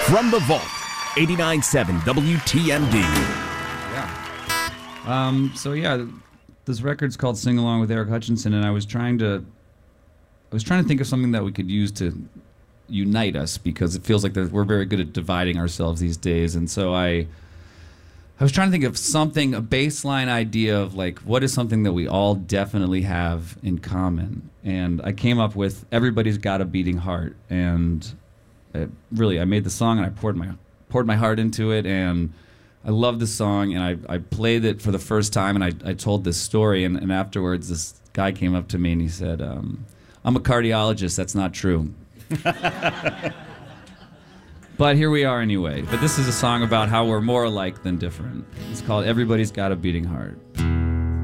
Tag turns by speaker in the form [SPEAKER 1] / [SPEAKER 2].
[SPEAKER 1] From the Vault, 89.7 WTMD.
[SPEAKER 2] Yeah. This record's called Sing Along with Eric Hutchinson, and I was trying to think of something that we could use to unite us, because it feels like we're very good at dividing ourselves these days. And so I was trying to think of something, a baseline idea of like, what is something that we all definitely have in common? And I came up with Everybody's Got a Beating Heart. And I made the song, and I poured my heart into it, and I love the song, and I played it for the first time, and I told this story, and afterwards this guy came up to me and he said, I'm a cardiologist, that's not true. But here we are anyway. But this is a song about how we're more alike than different. It's called Everybody's Got a Beating Heart.